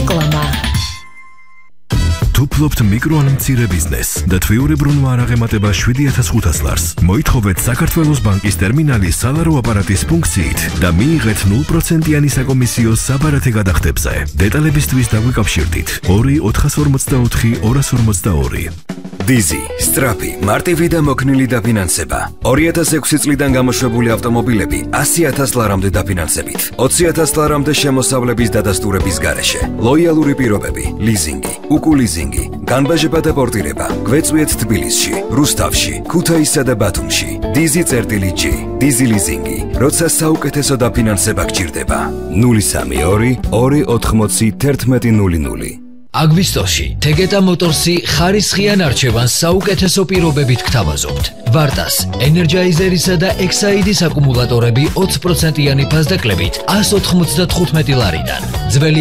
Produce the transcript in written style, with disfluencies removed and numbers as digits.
რეკლამა. თუ ფლობთ მიკრო ან მცირე ბიზნესს და თვიურებრუნვა არ აღემატება 7500 ლარს, მოითხოვეთ საქართველოს ბანკის ტერმინალის სალარო აპარატის ფუნქციით და მიიღეთ 0%-იანი საკომისიო საბარათე გადახდებზე. დეტალებისთვის დაგვიკავშირდით 2 444 242. დიზი, სწრაფი, მარტივი და მოქნილი დაფინანსება. 2006 წლიდან გამოშვებული ავტომობილები 100,000 ლარამდე დაფინანსებით. 20,000 ლარამდე შემოსავლების დადასტურების გარეშე. ლოიალური პირობები, ლიზინგი, უკულიზინგი, განბაჟება და პორტირება. გვეწვიეთ თბილისში, რუსთავში, ქუთაისსა და ბათუმში. Dizzy.G, Dizzy ლიზინგი. როცა საუკეთესო დაფინანსება გჭირდება. 032 280 1100. აგვისტოში თეგეტა მოტორსი ხარისხიან არჩევანს საუკეთესო პირობებით გთავაზობთ. ვარტას, ენერჯაიზერისა და ექსაიდის აკუმულატორები 20%-იანი ფასდაკლებით 195 ლარიდან. ძველი